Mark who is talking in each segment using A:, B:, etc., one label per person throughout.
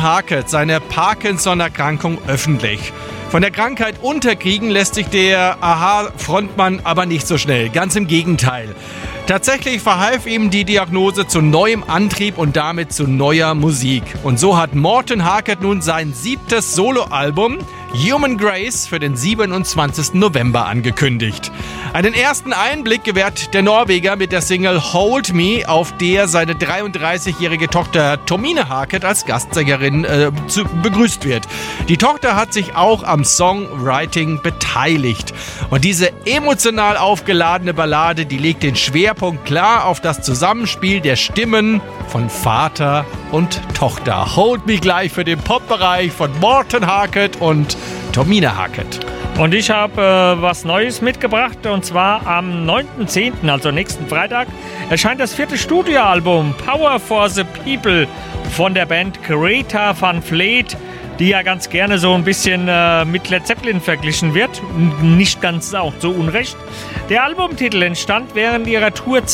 A: Morten Harket seine Parkinson-Erkrankung öffentlich. Von der Krankheit unterkriegen lässt sich der Aha-Frontmann aber nicht so schnell. Ganz im Gegenteil. Tatsächlich verhalf ihm die Diagnose zu neuem Antrieb und damit zu neuer Musik. Und so hat Morten Harket nun sein 7. Soloalbum Human Grace für den 27. November angekündigt. Einen ersten Einblick gewährt der Norweger mit der Single Hold Me, auf der seine 33-jährige Tochter Tomine Harket als Gastsängerin begrüßt wird. Die Tochter hat sich auch am Songwriting beteiligt. Und diese emotional aufgeladene Ballade, die legt den Schwerpunkt klar auf das Zusammenspiel der Stimmen von Vater und Tochter. Hold Me gleich für den Pop-Bereich von Morten Harket und Tomine Harket.
B: Und ich habe was Neues mitgebracht, und zwar am 9.10., also nächsten Freitag, erscheint das 4. Studioalbum Power for the People von der Band Greta Van Fleet, die ja ganz gerne so ein bisschen mit Led Zeppelin verglichen wird. Nicht ganz auch so unrecht. Der Albumtitel entstand während ihrer Tour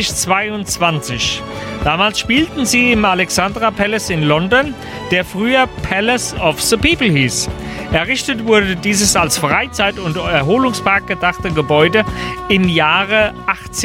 B: 2022. Damals spielten sie im Alexandra Palace in London, der früher Palace of the People hieß. Errichtet wurde dieses als Freizeit- und Erholungspark gedachte Gebäude im Jahre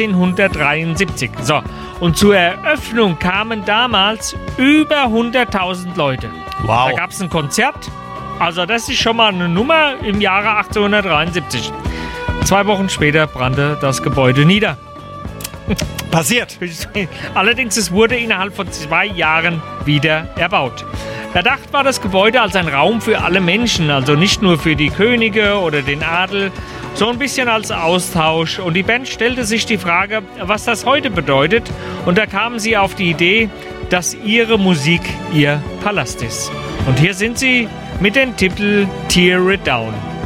B: 1873. So, und zur Eröffnung kamen damals über 100.000 Leute.
A: Wow.
B: Da gab es ein Konzert. Also das ist schon mal eine Nummer im Jahre 1873. 2 Wochen später brannte das Gebäude nieder.
A: Passiert.
B: Allerdings, es wurde innerhalb von 2 Jahren wieder erbaut. Erdacht war das Gebäude als ein Raum für alle Menschen, also nicht nur für die Könige oder den Adel, so ein bisschen als Austausch. Und die Band stellte sich die Frage, was das heute bedeutet. Und da kamen sie auf die Idee, dass ihre Musik ihr Palast ist. Und hier sind sie mit dem Titel Tear It Down.